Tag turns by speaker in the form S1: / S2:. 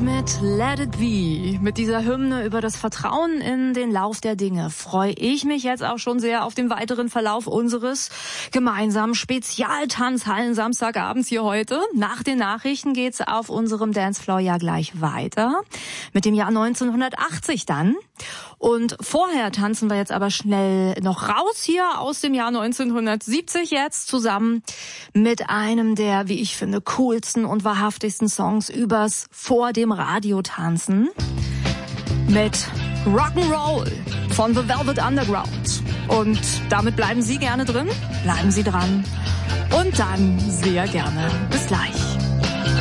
S1: mit Let It Be, mit dieser Hymne über das Vertrauen in den Lauf der Dinge, freue ich mich jetzt auch schon sehr auf den weiteren Verlauf unseres gemeinsamen Spezialtanzhallen Samstagabends hier heute. Nach den Nachrichten geht's auf unserem Dancefloor ja gleich weiter mit dem Jahr 1980 dann. Und vorher tanzen wir jetzt aber schnell noch raus hier aus dem Jahr 1970 jetzt zusammen mit einem der, wie ich finde, coolsten und wahrhaftigsten Songs übers vor dem Radio tanzen. Mit Rock'n'Roll von The Velvet Underground. Und damit bleiben Sie gerne drin, bleiben Sie dran und dann sehr gerne. Bis gleich.